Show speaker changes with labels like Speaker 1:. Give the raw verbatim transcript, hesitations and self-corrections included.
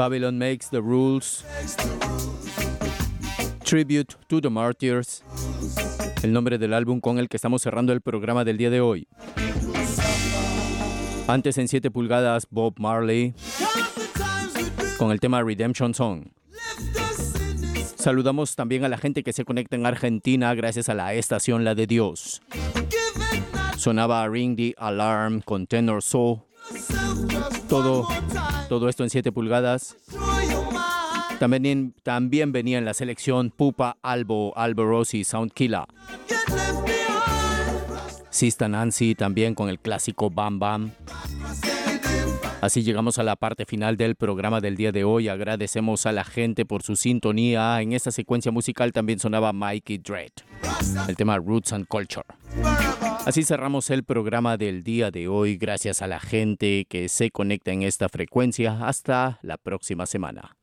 Speaker 1: Babylon Makes the Rules, Tribute to the Martyrs, el nombre del álbum con el que estamos cerrando el programa del día de hoy. Antes en siete pulgadas, Bob Marley, con el tema Redemption Song. Saludamos también a la gente que se conecta en Argentina gracias a la estación La de Dios. Sonaba Ring the Alarm con Tenor Soul. Todo, todo esto en siete pulgadas. También, también venía en la selección Pupa, Albo, Alborosi, Soundkilla. Sista Nancy también con el clásico Bam Bam. Así llegamos a la parte final del programa del día de hoy. Agradecemos a la gente por su sintonía. En esta secuencia musical también sonaba Mikey Dread, el tema Roots and Culture. Así cerramos el programa del día de hoy. Gracias a la gente que se conecta en esta frecuencia. Hasta la próxima semana.